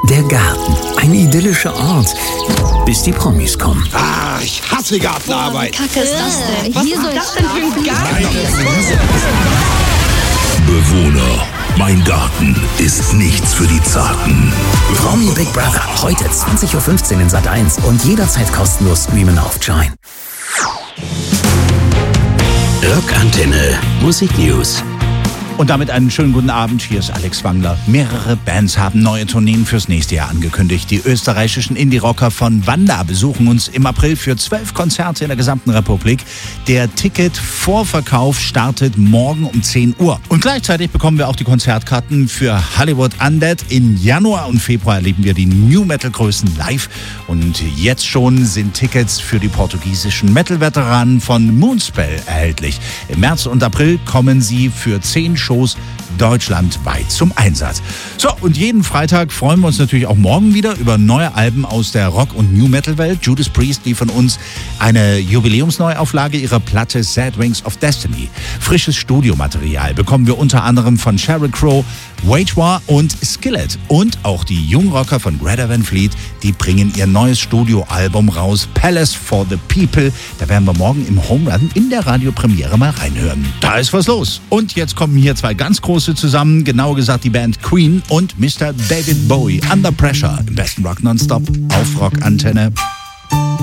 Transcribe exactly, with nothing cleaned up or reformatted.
Der Garten. Ein idyllischer Ort, bis die Promis kommen. Ah, ich hasse Gartenarbeit. Boah, wie kacke ist das denn? Was Hier ist soll das denn für ein Garten? Bewohner, mein Garten ist nichts für die Zarten. Promi Big Brother. Heute zwanzig Uhr fünfzehn in Sat eins und jederzeit kostenlos streamen auf Join. Rockantenne Musik News. Und damit einen schönen guten Abend. Hier ist Alex Wangler. Mehrere Bands haben neue Tourneen fürs nächste Jahr angekündigt. Die österreichischen Indie-Rocker von Wanda besuchen uns im April für zwölf Konzerte in der gesamten Republik. Der Ticket-Vorverkauf startet morgen um zehn Uhr. Und gleichzeitig bekommen wir auch die Konzertkarten für Hollywood Undead. Im Januar und Februar erleben wir die New-Metal-Größen live. Und jetzt schon sind Tickets für die portugiesischen Metal-Veteranen von Moonspell erhältlich. Im März und April kommen sie für zehn Shows deutschlandweit zum Einsatz. So, und jeden Freitag freuen wir uns natürlich auch morgen wieder über neue Alben aus der Rock- und New-Metal-Welt. Judas Priest liefern uns eine Jubiläumsneuauflage ihrer Platte Sad Wings of Destiny. Frisches Studiomaterial bekommen wir unter anderem von Sheryl Crow, Wage War und Skillet. Und auch die Jungrocker von Greta Van Fleet, die bringen ihr neues Studioalbum raus, Palace for the People. Da werden wir morgen im Home Run in der Radiopremiere mal reinhören. Da ist was los. Und jetzt kommen hier zwei ganz große zusammen, genauer gesagt die Band Queen und Mister David Bowie. Under Pressure im besten Rock Nonstop auf Rockantenne.